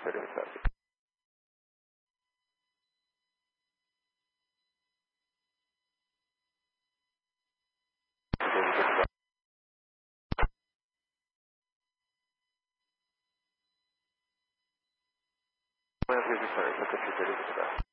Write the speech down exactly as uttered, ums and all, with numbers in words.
service target. Buenos días, Victoria. Lo que se quiere buscar.